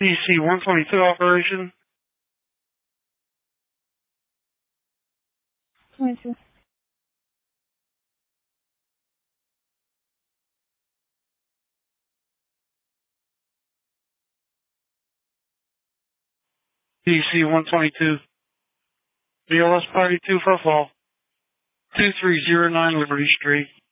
DC-122 operation. 22. DC-122. BLS Party 2 for fall. 2309 Liberty Street.